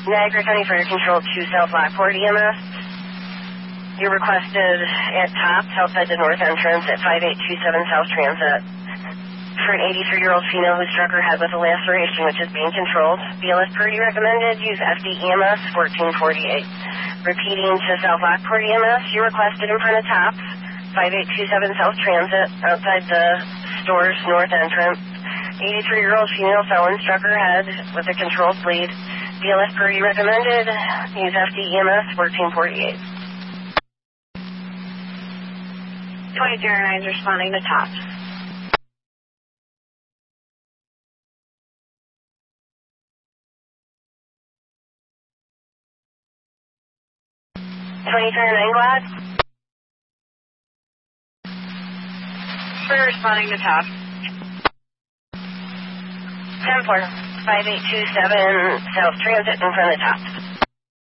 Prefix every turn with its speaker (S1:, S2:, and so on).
S1: Niagara County Fire Control to South Lockport EMS. You're requested at Tops outside the north entrance at 5827 South Transit for an 83-year-old female who struck her head with a laceration, which is being controlled. BLS Purdy recommended use FD-EMS 1448. Repeating to South Lockport EMS, you're requested in front of Tops, 5827 South Transit, outside the store's north entrance. 83-year-old female felon struck her head with a controlled bleed. BLS Purdy recommended use FD-EMS 1448. 2009 is responding to Tops. Glad. We're responding to Tops. 10-4, 5827 South Transit in front of Tops.